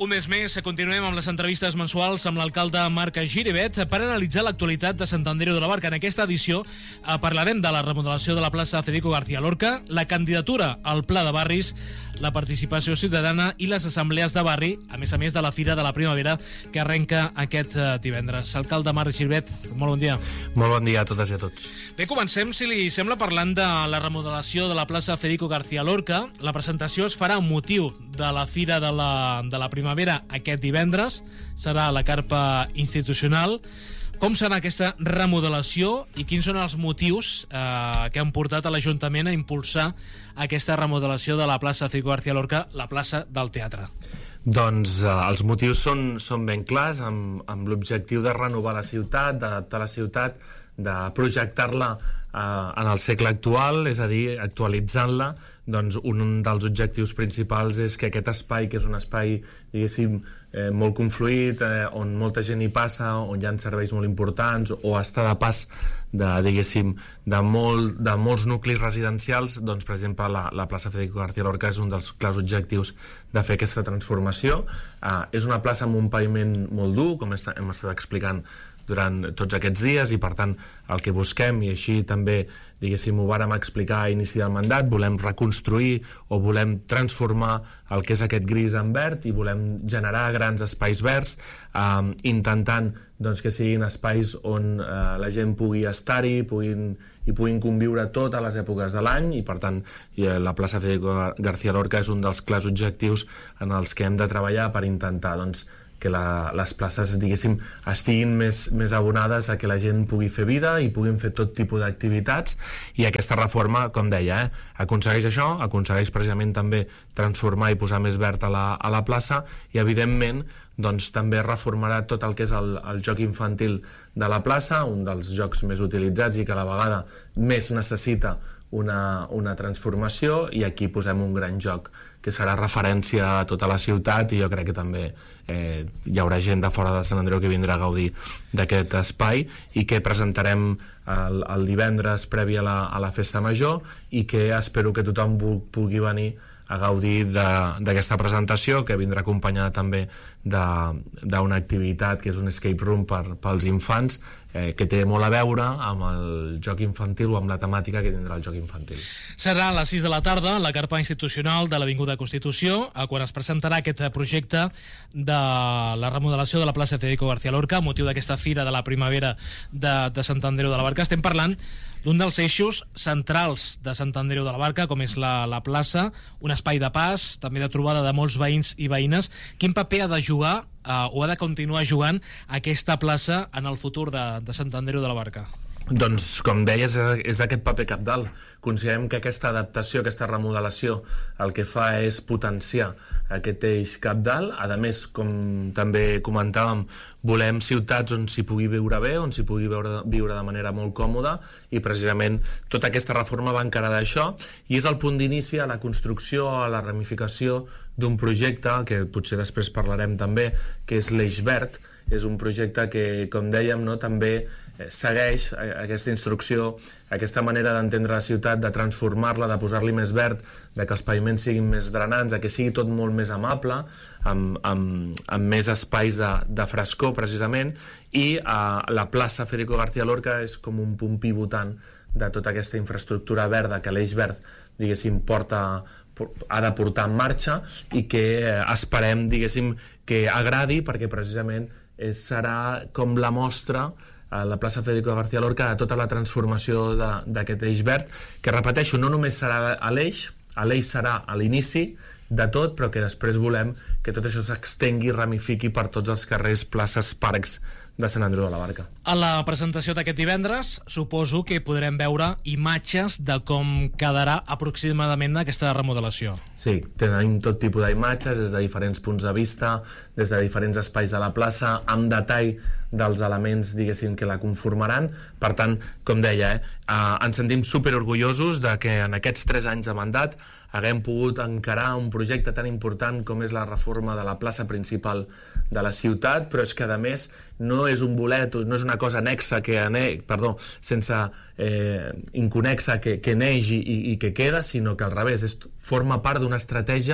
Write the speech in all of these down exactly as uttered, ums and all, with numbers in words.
Un mes més, continuem amb les entrevistes mensuals amb l'alcalde Marc Giribet per analitzar l'actualitat de Sant Andreu de la Barca. En aquesta edició eh, parlarem de la remodelació de la plaça Federico García Lorca, la candidatura al Pla de Barris, la participació ciutadana i les assemblees de barri, a més a més de la Fira de la Primavera que arrenca aquest eh, divendres. Alcalde Marc Giribet, molt bon dia. Molt bon dia a totes i a tots. Bé, comencem, si li sembla, parlant de la remodelació de la plaça Federico García Lorca. La presentació es farà amb motiu de la Fira de la, de la Primavera aquest divendres, serà la carpa institucional. Com serà aquesta remodelació i quins són els motius eh, que han portat a l'Ajuntament a impulsar aquesta remodelació de la plaça Federico García Lorca, la plaça del teatre? Doncs eh, els motius són, són ben clars, amb, amb l'objectiu de renovar la ciutat, d'adaptar la ciutat, de projectar-la eh, en el segle actual, és a dir, actualitzant-la. Doncs un dels objectius principals és que aquest espai, que és un espai, diguéssim, eh, molt confluït, eh, on molta gent hi passa, on hi ha serveis molt importants, o està de pas de, diguéssim, de, molt, de molts nuclis residencials, doncs, per exemple, la, la plaça Federico García Lorca és un dels clars objectius de fer aquesta transformació. Eh, és una plaça amb un paviment molt dur, com hem estat explicant durant tots aquests dies, i per tant el que busquem, i així també diguéssim ho vàrem explicar a inici del mandat, volem reconstruir o volem transformar el que és aquest gris en verd i volem generar grans espais verds, eh, intentant doncs, que siguin espais on eh, la gent pugui estar-hi, puguin, i puguin conviure totes les èpoques de l'any, i per tant eh, la plaça Federico García Lorca és un dels clars objectius en els que hem de treballar per intentar doncs, que la, les places, diguéssim, estiguin més, més abonades a que la gent pugui fer vida i puguin fer tot tipus d'activitats, i aquesta reforma, com deia, eh, aconsegueix això, aconsegueix precisament també transformar i posar més verd a la, a la plaça, i evidentment doncs, també reformarà tot el que és el, el joc infantil de la plaça, un dels jocs més utilitzats i que a la vegada més necessita una, una transformació, i aquí posem un gran joc que serà referència a tota la ciutat, i jo crec que també eh, hi haurà gent de fora de Sant Andreu que vindrà a gaudir d'aquest espai, i que presentarem el, el divendres previ a la, a la Festa Major, i que espero que tothom pugui venir a gaudir d'aquesta presentació, que vindrà acompanyada també d'una activitat que és un escape room per, pels infants, eh, que té molt a veure amb el joc infantil o amb la temàtica que tindrà el joc infantil. Serà a les sis de la tarda la carpa institucional de l'Avinguda Constitució, quan es presentarà aquest projecte de la remodelació de la plaça Federico García Lorca, a motiu d'aquesta Fira de la Primavera de, de Sant Andreu de la Barca. Estem parlant d'un dels eixos centrals de Sant Andreu de la Barca, com és la, la plaça, un espai de pas, també de trobada de molts veïns i veïnes. Quin paper ha de jugar eh, o ha de continuar jugant aquesta plaça en el futur de, de Sant Andreu de la Barca? Doncs, com deies, és aquest paper cabdal. Considerem que aquesta adaptació, aquesta remodelació, el que fa és potenciar aquest eix cabdal. A més, com també comentàvem, volem ciutats on s'hi pugui viure bé, on s'hi pugui viure, viure de manera molt còmoda, i precisament tota aquesta reforma va encarada d'això, i és el punt d'inici a la construcció, a la ramificació d'un projecte, que potser després parlarem també, que és l'Eix Verd. És un projecte que, com dèiem, no, també segueix aquesta instrucció, aquesta manera d'entendre la ciutat, de transformar-la, de posar-li més verd, de que els paviments siguin més drenants, de que sigui tot molt més amable, amb, amb, amb més espais de, de frescor, precisament, i eh, la plaça Federico García Lorca és com un punt pivotant de tota aquesta infraestructura verda que l'Eix Verd, diguéssim, porta ha de portar en marxa, i que eh, esperem, diguéssim, que agradi, perquè precisament eh, serà com la mostra a la plaça Federico García Lorca de tota la transformació d'aquest eix verd, que, repeteixo, no només serà a l'eix, a l'eix serà a l'inici de tot, però que després volem que tot això s'extengui i ramifiqui per tots els carrers, places, parcs de Sant Andreu de la Barca. A la presentació d'aquest divendres suposo que podrem veure imatges de com quedarà aproximadament aquesta remodelació. Sí, tenim tot tipus d'imatges, des de diferents punts de vista, des de diferents espais de la plaça, amb detall dels elements, diguéssim, que la conformaran. Per tant, com deia, eh, eh, ens sentim superorgullosos de que en aquests tres anys de mandat haguem pogut encarar un projecte tan important com és la reforma de la plaça principal de la ciutat, però és que, a més, no és un bolet, no és una cosa anexa que ane... perdó, sense eh, inconexa que, que neix i, i que queda, sinó que al revés, és, forma part d'una estratègia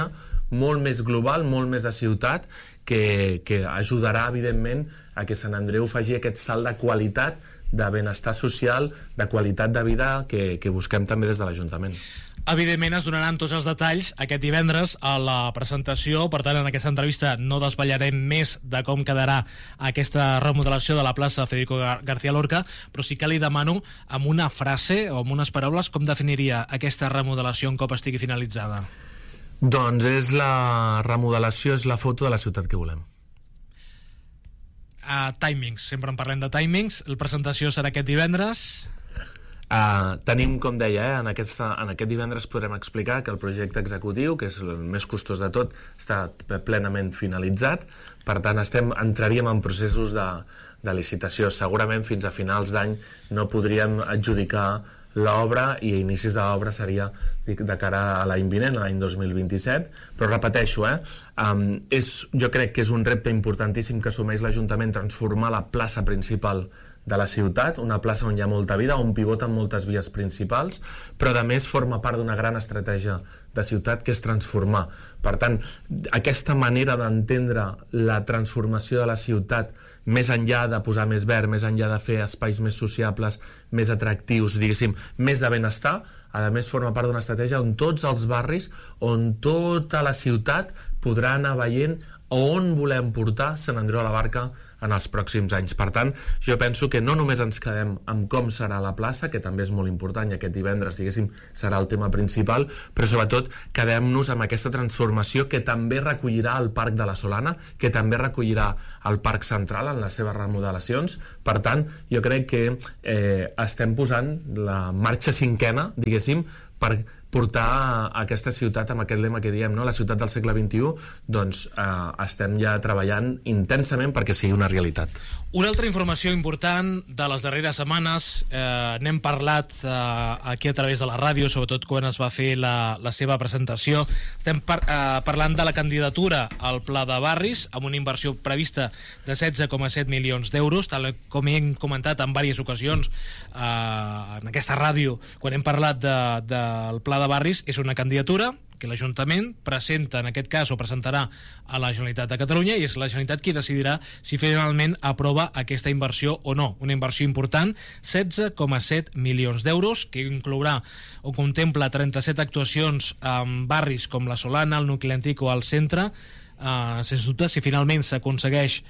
molt més global, molt més de ciutat, que, que ajudarà, evidentment, a que Sant Andreu faci aquest salt de qualitat, de benestar social, de qualitat de vida que, que busquem també des de l'Ajuntament. Evidentment es donaran tots els detalls aquest divendres a la presentació, per tant en aquesta entrevista no desvetllarem més de com quedarà aquesta remodelació de la plaça Federico García Lorca, però sí que li demano amb una frase o amb unes paraules com definiria aquesta remodelació un cop estigui finalitzada. Doncs és la remodelació, és la foto de la ciutat que volem. Uh, timings, sempre en parlem de timings. La presentació serà aquest divendres. Uh, tenim, com deia, eh, en, aquesta, en aquest divendres podrem explicar que el projecte executiu, que és el més costós de tot, està plenament finalitzat. Per tant, estem, entraríem en processos de, de licitació. Segurament fins a finals d'any no podríem adjudicar l'obra, i a inicis de l'obra seria de cara a l'any vinent, a l'any dos mil vint-i-set, però repeteixo, eh, um, és, jo crec que és un repte importantíssim que assumeix l'Ajuntament, transformar la plaça principal de la ciutat, una plaça on hi ha molta vida, on pivoten moltes vies principals, però a més forma part d'una gran estratègia de ciutat que és transformar. Per tant, aquesta manera d'entendre la transformació de la ciutat, més enllà de posar més verd, més enllà de fer espais més sociables, més atractius, diguéssim, més de benestar, a més forma part d'una estratègia on tots els barris, on tota la ciutat podrà anar veient on volem portar Sant Andreu de la Barca en els pròxims anys. Per tant, jo penso que no només ens quedem amb com serà la plaça, que també és molt important, i aquest divendres, diguéssim, serà el tema principal, però sobretot quedem-nos amb aquesta transformació que també recollirà el Parc de la Solana, que també recollirà el Parc Central en les seves remodelacions. Per tant, jo crec que eh, estem posant la marxa cinquena, diguéssim, per portar aquesta ciutat amb aquest lema que diem, no? La ciutat del segle vint-i-u, doncs eh, estem ja treballant intensament perquè sigui una realitat. Una altra informació important de les darreres setmanes, eh, n'hem parlat eh, aquí a través de la ràdio, sobretot quan es va fer la, la seva presentació. Estem par eh, parlant de la candidatura al Pla de Barris, amb una inversió prevista de setze coma set milions d'euros, tal com hem comentat en diverses ocasions eh, en aquesta ràdio, quan hem parlat de, del Pla de Barris. És una candidatura que l'Ajuntament presenta, en aquest cas, o presentarà a la Generalitat de Catalunya, i és la Generalitat qui decidirà si finalment aprova aquesta inversió o no. Una inversió important, setze coma set milions d'euros, que inclourà o contempla trenta-set actuacions en barris com la Solana, el nucli antic o el centre. Uh, sens dubte, si finalment s'aconsegueix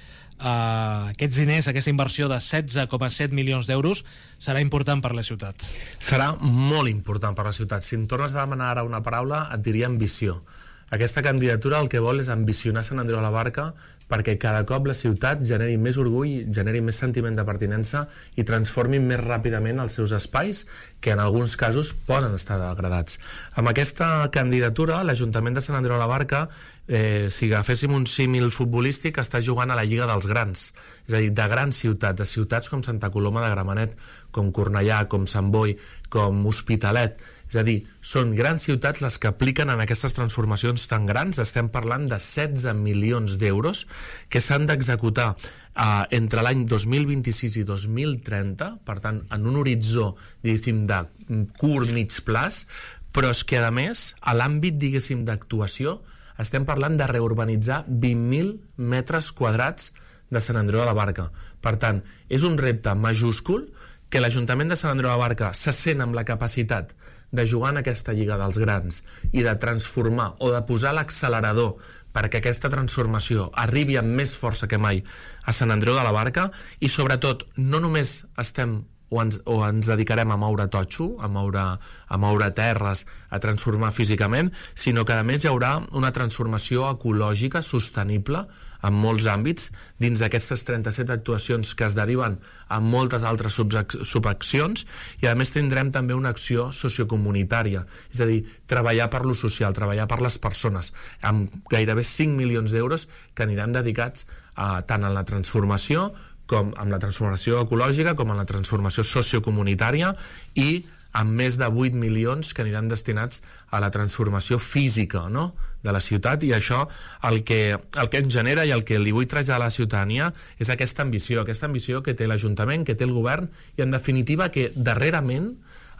uh, aquests diners, aquesta inversió de setze coma set milions d'euros, serà important per la ciutat. Serà molt important per la ciutat. Si em tornes a demanar ara una paraula, et diria ambició. Aquesta candidatura el que vol és ambicionar Sant Andreu de la Barca perquè cada cop la ciutat generi més orgull, generi més sentiment de pertinença i transformi més ràpidament els seus espais, que en alguns casos poden estar degradats. Amb aquesta candidatura, l'Ajuntament de Sant Andreu de la Barca, eh, si agaféssim un símil futbolístic, està jugant a la Lliga dels Grans, és a dir, de grans ciutats, de ciutats com Santa Coloma de Gramenet, com Cornellà, com Sant Boi, com Hospitalet. És a dir, són grans ciutats les que apliquen en aquestes transformacions tan grans. Estem parlant de setze milions d'euros que s'han d'executar eh, entre l'any dos mil vint-i-sis i dos mil trenta, per tant, en un horitzó, diguéssim, de curt mig plaç, però és que, a més, a l'àmbit, diguéssim, d'actuació, estem parlant de reurbanitzar vint mil metres quadrats de Sant Andreu de la Barca. Per tant, és un repte majúscul que l'Ajuntament de Sant Andreu de la Barca se sent amb la capacitat de jugar en aquesta Lliga dels Grans i de transformar o de posar l'accelerador perquè aquesta transformació arribi amb més força que mai a Sant Andreu de la Barca. I sobretot no només estem o ens, o ens dedicarem a moure totxo, a moure, a moure terres, a transformar físicament, sinó que a més hi haurà una transformació ecològica sostenible en molts àmbits dins d'aquestes trenta-set actuacions que es deriven en moltes altres subaccions, i a més tindrem també una acció sociocomunitària, és a dir, treballar per lo social, treballar per les persones, amb gairebé cinc milions d'euros que aniran dedicats a, tant en la transformació com amb la transformació ecològica, com en la transformació sociocomunitària, i amb més de vuit milions que aniran destinats a la transformació física, no?, de la ciutat. I això el que, el que ens genera i el que li vull traslladar a la ciutadania és aquesta ambició, aquesta ambició que té l'Ajuntament, que té el govern, i en definitiva que darrerament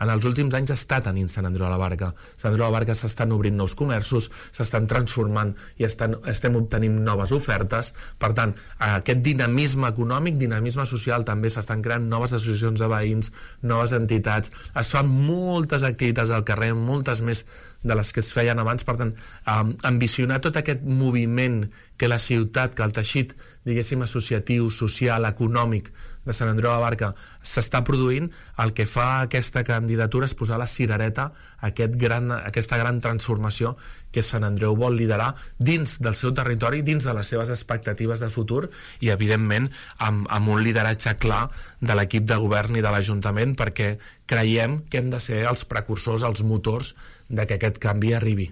en els últims anys està tenint Sant Andreu de la Barca. Sant Andreu de la Barca s'estan obrint nous comerços, s'estan transformant i estan, estem obtenint noves ofertes. Per tant, aquest dinamisme econòmic, dinamisme social, també s'estan creant noves associacions de veïns, noves entitats, es fan moltes activitats al carrer, moltes més de les que es feien abans. Per tant, um, ambicionar tot aquest moviment que la ciutat, que el teixit, diguéssim, associatiu, social, econòmic de Sant Andreu de la Barca s'està produint, el que fa aquesta candidatura és posar la cirereta a aquest gran, aquesta gran transformació que Sant Andreu vol liderar dins del seu territori, dins de les seves expectatives de futur i, evidentment, amb, amb un lideratge clar de l'equip de govern i de l'Ajuntament, perquè creiem que hem de ser els precursors, els motors de que aquest canvi arribi.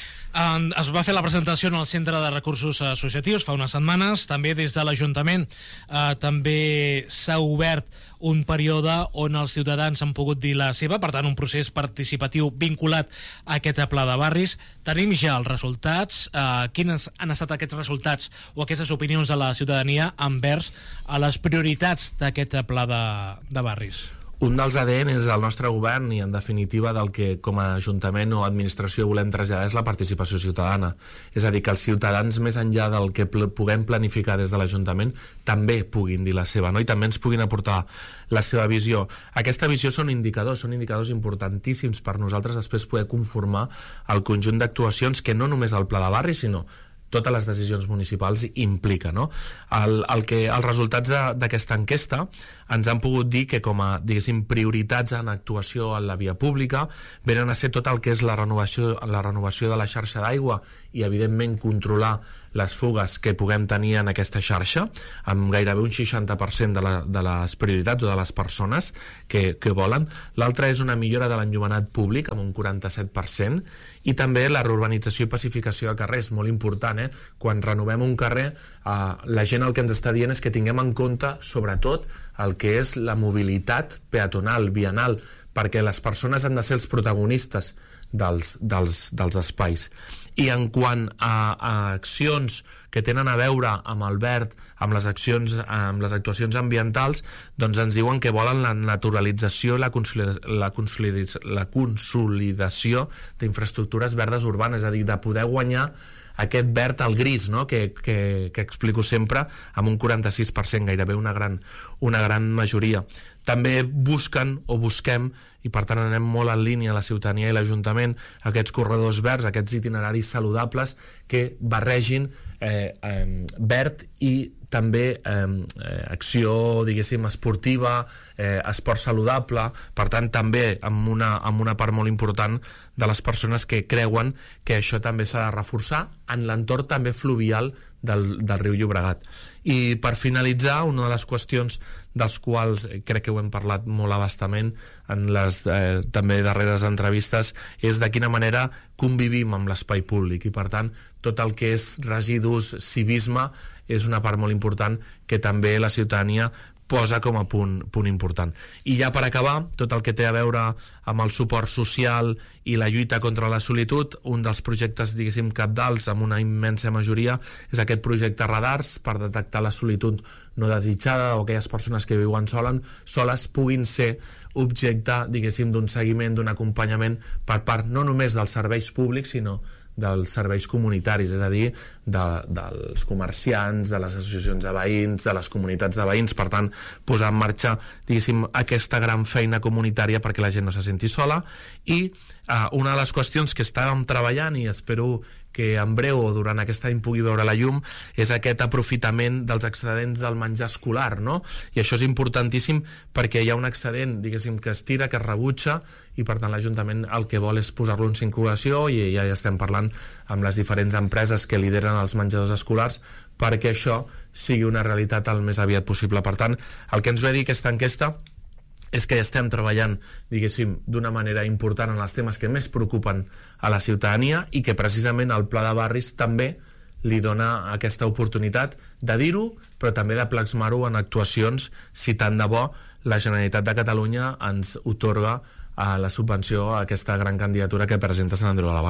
Uh, es va fer la presentació en el Centre de Recursos Associatius fa unes setmanes. També des de l'Ajuntament uh, també s'ha obert un període on els ciutadans han pogut dir la seva, per tant un procés participatiu vinculat a aquest pla de barris. Tenim ja els resultats. Uh, quins han estat aquests resultats o aquestes opinions de la ciutadania envers a les prioritats d'aquest pla de, de barris? Un dels A D Ns del nostre govern i, en definitiva, del que com a Ajuntament o administració volem traslladar és la participació ciutadana. És a dir, que els ciutadans, més enllà del que pl- puguem planificar des de l'Ajuntament, també puguin dir la seva, no? I també ens puguin aportar la seva visió. Aquesta visió són indicadors, són indicadors importantíssims per nosaltres després poder conformar el conjunt d'actuacions que no només el pla de barri, sinó totes les decisions municipals implica, no? El, el que, els resultats d'aquesta enquesta ens han pogut dir que com a, diguéssim, prioritats en actuació en la via pública venen a ser tot el que és la renovació, la renovació de la xarxa d'aigua i, evidentment, controlar les fugues que puguem tenir en aquesta xarxa, amb gairebé un seixanta per cent de, la, de les prioritats o de les persones que, que volen. L'altra és una millora de l'enllumenat públic, amb un quaranta-set per cent, i també la reurbanització i pacificació de carrers, molt important, eh? Quan renovem un carrer, eh, la gent el que ens està dient és que tinguem en compte, sobretot, el que és la mobilitat peatonal, vianal, perquè les persones han de ser els protagonistes dels, dels, dels espais. I en quant a, a accions que tenen a veure amb el verd, amb les accions, amb les actuacions ambientals, doncs ens diuen que volen la naturalització i la, la, la consolidació d'infraestructures verdes urbanes, és a dir, de poder guanyar aquest verd al gris, no? que, que, que explico sempre, amb un quaranta-sis per cent, gairebé una gran, una gran majoria. També busquen o busquem, i per tant anem molt en línia la ciutadania i l'Ajuntament, aquests corredors verds, aquests itineraris saludables que barregin eh, eh, verd i també eh, acció, diguéssim, esportiva, eh, esport saludable, per tant també amb una, amb una part molt important de les persones que creuen que això també s'ha de reforçar en l'entorn també fluvial del, del riu Llobregat. I per finalitzar, una de les qüestions dels quals crec que ho hem parlat molt abastament en les eh, també darreres entrevistes és de quina manera convivim amb l'espai públic i, per tant, tot el que és residus, civisme, és una part molt important que també la ciutadania posa com a punt, punt important. I ja per acabar, tot el que té a veure amb el suport social i la lluita contra la solitud, un dels projectes, diguéssim, cabdals amb una immensa majoria és aquest projecte Radars per detectar la solitud no desitjada o aquelles persones que viuen solen, soles puguin ser objecte, diguéssim, d'un seguiment, d'un acompanyament per part no només dels serveis públics, sinó dels serveis comunitaris, és a dir, de, dels comerciants, de les associacions de veïns, de les comunitats de veïns, per tant, posar en marxa, diguéssim, aquesta gran feina comunitària perquè la gent no se senti sola. I eh, una de les qüestions que estàvem treballant i espero que en breu o durant aquest any pugui veure la llum és aquest aprofitament dels excedents del menjar escolar, no? I això és importantíssim perquè hi ha un excedent, diguéssim, que es tira, que es rebutja, i per tant l'Ajuntament el que vol és posar-lo en circulació, i ja estem parlant amb les diferents empreses que lideren els menjadors escolars perquè això sigui una realitat el més aviat possible. Per tant, el que ens ve a dir aquesta enquesta és que estem treballant, diguéssim, d'una manera important en els temes que més preocupen a la ciutadania i que precisament el Pla de Barris també li dona aquesta oportunitat de dir-ho, però també de plasmar-ho en actuacions si tant de bo la Generalitat de Catalunya ens otorga a la subvenció a aquesta gran candidatura que presenta Sant Andreu de la Barca.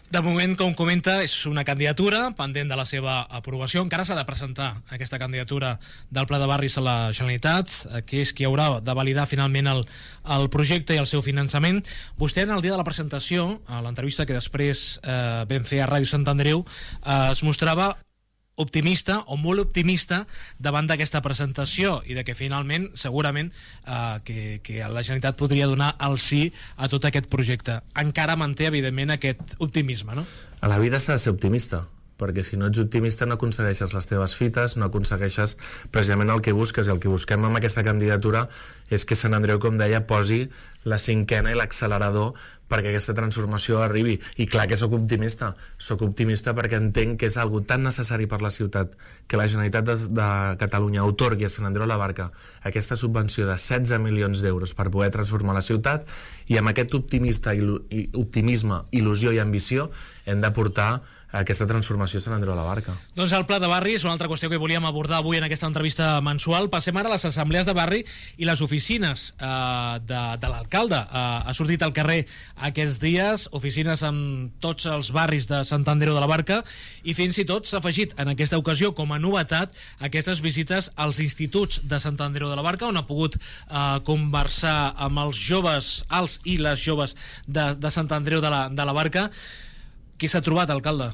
De moment, com comenta, és una candidatura pendent de la seva aprovació. Encara s'ha de presentar aquesta candidatura del Pla de Barris a la Generalitat, que és qui haurà de validar finalment el, el projecte i el seu finançament. Vostè, en el dia de la presentació, a l'entrevista que després eh, vam fer a Ràdio Sant Andreu, eh, es mostrava optimista o molt optimista davant d'aquesta presentació i de que finalment, segurament, eh, que, que la Generalitat podria donar el sí a tot aquest projecte. Encara manté, evidentment, aquest optimisme, no? A la vida s'ha de ser optimista, perquè si no ets optimista no aconsegueixes les teves fites, no aconsegueixes precisament el que busques, i el que busquem amb aquesta candidatura és que Sant Andreu, com deia, posi la cinquena i l'accelerador perquè aquesta transformació arribi. I clar que sóc optimista, sóc optimista perquè entenc que és algo tan necessari per la ciutat que la Generalitat de, de Catalunya atorgui a Sant Andreu de la Barca aquesta subvenció de setze milions d'euros per poder transformar la ciutat, i amb aquest optimista, il, i, optimisme, il·lusió i ambició hem de portar aquesta transformació a Sant Andreu de la Barca. Doncs el Pla de Barris, una altra qüestió que volíem abordar avui en aquesta entrevista mensual. Passem ara a les assemblees de barri i les oficines eh, de, de l'alcalde. Eh, ha sortit al carrer aquests dies, oficines en tots els barris de Sant Andreu de la Barca, i fins i tot s'ha afegit en aquesta ocasió com a novetat aquestes visites als instituts de Sant Andreu de la Barca, on ha pogut eh, conversar amb els joves, els i les joves de, de Sant Andreu de la, de la Barca. Qui s'ha trobat, alcalde?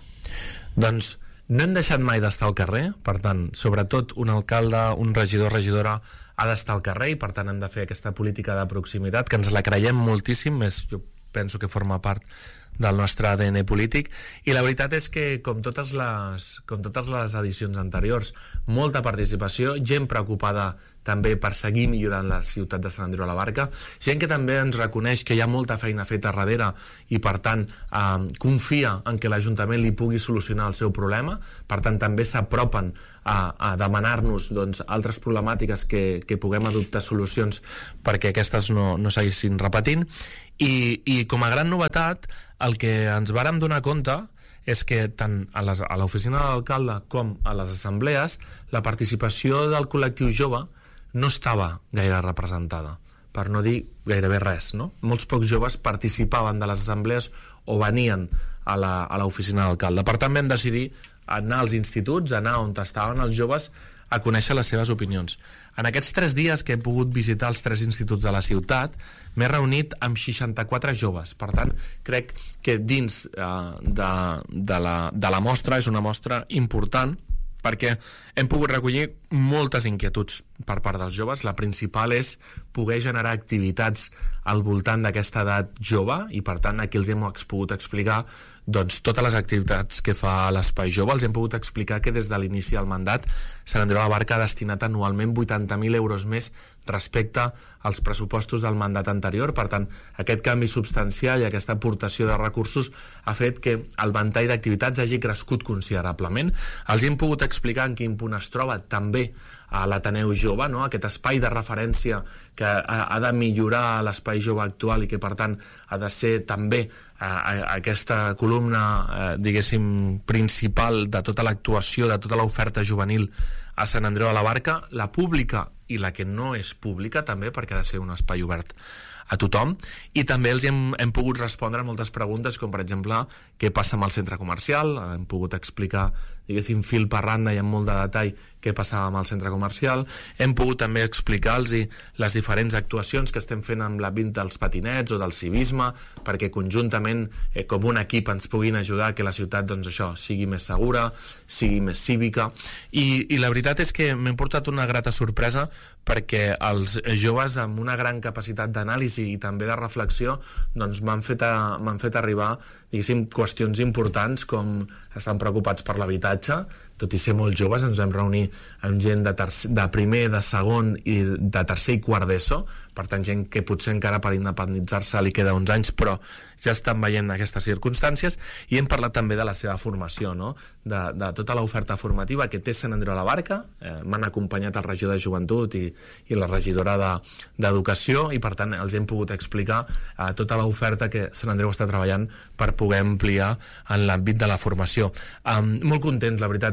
Doncs no hem deixat mai d'estar al carrer, per tant, sobretot un alcalde, un regidor, regidora ha d'estar al carrer, i per tant hem de fer aquesta política de proximitat, que ens la creiem moltíssim, més jo penso que forma part del nostre A D N polític, i la veritat és que, com totes les, com totes les edicions anteriors, molta participació, gent preocupada també per seguir millorant la ciutat de Sant Andreu de la Barca, gent que també ens reconeix que hi ha molta feina feta darrere i per tant eh, confia en que l'Ajuntament li pugui solucionar el seu problema, per tant també s'apropen a, a demanar-nos doncs, altres problemàtiques que, que puguem adoptar solucions perquè aquestes no, no seguissin repetint. I, i com a gran novetat, el que ens vàrem donar compte és que tant a, les, a l'oficina de l'alcalde com a les assemblees la participació del col·lectiu jove no estava gaire representada, per no dir gairebé res, no? Molts pocs joves participaven de les assemblees o venien a la, a l'oficina de l'alcalde. Per tant vam decidir anar als instituts, anar on estaven els joves, a conèixer les seves opinions. En aquests tres dies que he pogut visitar els tres instituts de la ciutat, m'he reunit amb seixanta-quatre joves. Per tant, crec que dins eh, de, de, la, de la mostra és una mostra important, perquè hem pogut recollir moltes inquietuds per part dels joves. La principal és poder generar activitats al voltant d'aquesta edat jove, i per tant aquí els hem pogut explicar doncs, totes les activitats que fa l'Espai Jove. Els hem pogut explicar que des de l'inici del mandat Sant Andreu de la Barca ha destinat anualment vuitanta mil euros més respecte als pressupostos del mandat anterior. Per tant, aquest canvi substancial i aquesta aportació de recursos ha fet que el ventall d'activitats hagi crescut considerablement. Els hem pogut explicar en quin punt es troba també a l'Ateneu Jove, no? Aquest espai de referència que ha, ha de millorar l'espai jove actual i que per tant ha de ser també eh, aquesta columna eh, diguéssim principal de tota l'actuació, de tota l'oferta juvenil a Sant Andreu de la Barca, la pública i la que no és pública també, perquè ha de ser un espai obert a tothom. I també els hem, hem pogut respondre a moltes preguntes, com per exemple què passa amb el centre comercial. Hem pogut explicar, diguéssim, fil per randa i amb molt de detall què passava amb el centre comercial. Hem pogut també explicar-los les diferents actuacions que estem fent amb l'àmbit dels patinets o del civisme, perquè conjuntament eh, com un equip ens puguin ajudar que la ciutat, doncs això, sigui més segura, sigui més cívica. I, i la veritat és que m'he portat una grata sorpresa, perquè els joves amb una gran capacitat d'anàlisi i també de reflexió doncs m'han fet, a, m'han fet arribar, diguéssim, qüestions importants, com estan preocupats per l'habitatge. Tot i ser molt joves ens vam reunir amb gent de, tercer, de primer, de segon i de tercer i quart d'ESO, per tant gent que potser encara per independitzar-se li queda uns anys, però ja estan veient aquestes circumstàncies. I hem parlat també de la seva formació, no? de, de tota l'oferta formativa que té Sant Andreu de la Barca. Eh, m'han acompanyat el regidor de Joventut i, i la regidora de, d'Educació, i per tant els hem pogut explicar eh, tota l'oferta que Sant Andreu està treballant per poder ampliar en l'àmbit de la formació. Um, molt contents, la veritat, és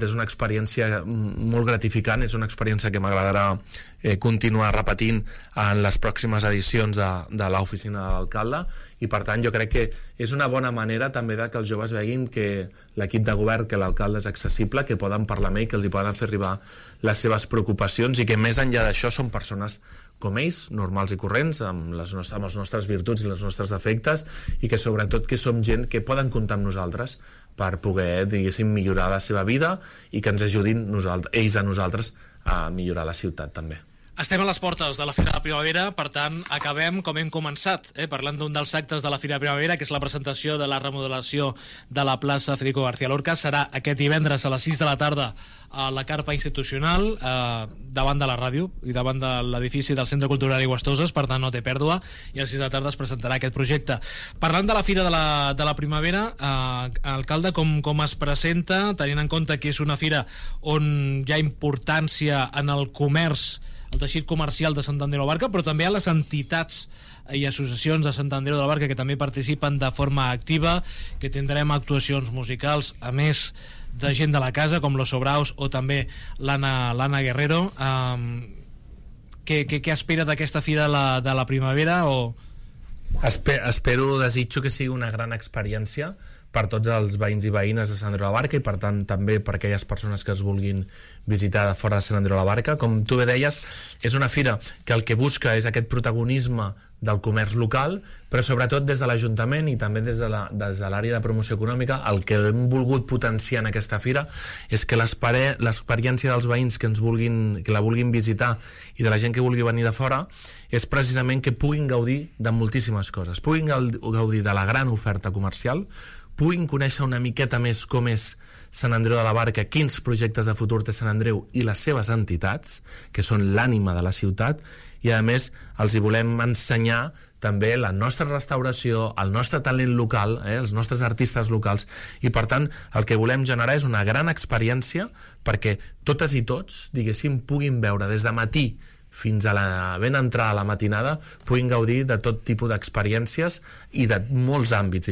és una experiència molt gratificant, és una experiència que m'agradarà eh, continuar repetint en les pròximes edicions de, de l'oficina de l'alcalde, i per tant jo crec que és una bona manera també de que els joves veguin que l'equip de govern, que l'alcalde és accessible, que poden parlar amb ell, que els hi poden fer arribar les seves preocupacions, i que més enllà d'això són persones com ells, normals i corrents, amb, les nostres, amb les nostres virtuts i els nostres defectes, i que sobretot que som gent que poden comptar amb nosaltres per poder, diguéssim, millorar la seva vida i que ens ajudin nosaltres, ells a nosaltres a millorar la ciutat també. Estem a les portes de la Fira de Primavera, per tant, acabem com hem començat, eh, parlant d'un dels actes de la Fira de Primavera, que és la presentació de la remodelació de la plaça Federico García Lorca. Serà aquest divendres a les sis de la tarda a la carpa institucional, eh, davant de la ràdio i davant de l'edifici del Centre Cultural Iguastoses, per tant no té pèrdua, i a les sis de la tarda es presentarà aquest projecte. Parlant de la Fira de la, de la Primavera, eh, alcalde, com, com es presenta, tenint en compte que és una fira on hi ha importància en el comerç, el teixit comercial de Sant Andreu de la Barca, però també a les entitats i associacions de Sant Andreu de la Barca que també participen de forma activa, que tindrem actuacions musicals, a més de gent de la casa, com los Sobraus o també l'Anna l'Anna Guerrero. Um, què, què, què espera d'aquesta Fira de la, de la Primavera? O... Espe espero, desitjo que sigui una gran experiència per tots els veïns i veïnes de Sant Andreu de la Barca, i per tant també per aquelles persones que es vulguin visitar de fora de Sant Andreu de la Barca. Com tu bé deies, és una fira que el que busca és aquest protagonisme del comerç local, però sobretot des de l'Ajuntament i també des de l'àrea de promoció econòmica el que hem volgut potenciar en aquesta fira és que l'experiència dels veïns que ens vulguin, que la vulguin visitar, i de la gent que vulgui venir de fora, és precisament que puguin gaudir de moltíssimes coses, puguin gaudir de la gran oferta comercial, puguin conèixer una miqueta més com és Sant Andreu de la Barca, quins projectes de futur té Sant Andreu i les seves entitats, que són l'ànima de la ciutat, i a més els hi volem ensenyar també la nostra restauració, el nostre talent local, eh, els nostres artistes locals, i per tant el que volem generar és una gran experiència perquè totes i tots, diguéssim, puguin veure des de matí fins a la ben entrar a la matinada, puguin gaudir de tot tipus d'experiències i de molts àmbits